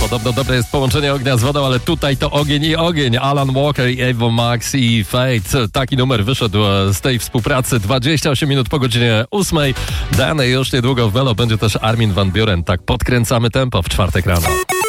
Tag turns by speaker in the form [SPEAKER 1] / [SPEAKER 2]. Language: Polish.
[SPEAKER 1] Podobno dobre jest połączenie ognia z wodą, ale tutaj to ogień i ogień. Alan Walker i Ava Max i Fate. Taki numer wyszedł z tej współpracy. 28 minut po godzinie 8. Dane już niedługo w Melo będzie też Armin van Buuren. Tak podkręcamy tempo w czwartek rano.